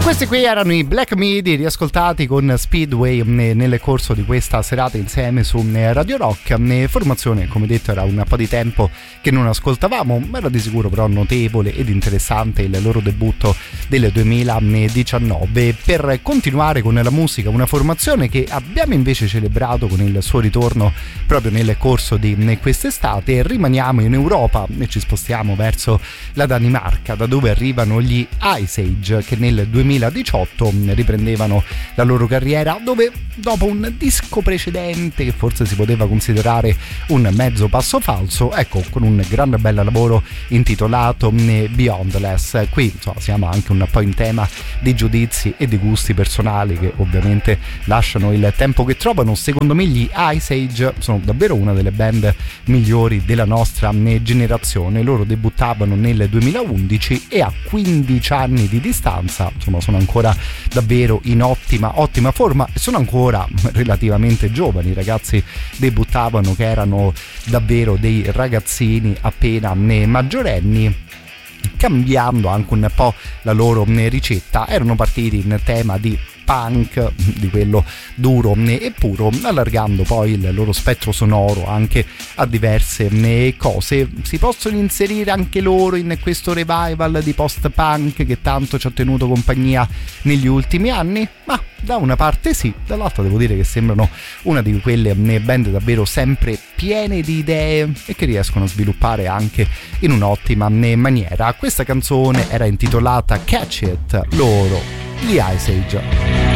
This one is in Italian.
Questi qui erano i Black Midi, riascoltati con Speedway nel corso di questa serata insieme su Radio Rock. Formazione, come detto, era un po' di tempo che non ascoltavamo, ma era di sicuro però notevole ed interessante il loro debutto del 2019. Per continuare con la musica, una formazione che abbiamo invece celebrato con il suo ritorno proprio nel corso di quest'estate. Rimaniamo in Europa e ci spostiamo verso la Danimarca, da dove arrivano gli Ice Age, che nel 2018 riprendevano la loro carriera, dove dopo un disco precedente che forse si poteva considerare un mezzo passo falso, ecco, con un gran bel lavoro intitolato Beyondless. Qui insomma, siamo anche un po' in tema di giudizi e di gusti personali che ovviamente lasciano il tempo che trovano. Secondo me gli Ice Age sono davvero una delle band migliori della nostra generazione. Loro debuttavano nel 2011 e a 15 anni di distanza insomma sono ancora davvero in ottima forma e sono ancora relativamente giovani. I ragazzi debuttavano che erano davvero dei ragazzini appena maggiorenni, cambiando anche un po' la loro ricetta. Erano partiti in tema di punk, di quello duro e puro, allargando poi il loro spettro sonoro anche a diverse cose. Si possono inserire anche loro in questo revival di post-punk che tanto ci ha tenuto compagnia negli ultimi anni? Ma da una parte sì, dall'altra devo dire che sembrano una di quelle band davvero sempre piene di idee e che riescono a sviluppare anche in un'ottima maniera. Questa canzone era intitolata Catch It, loro, gli Ice Age.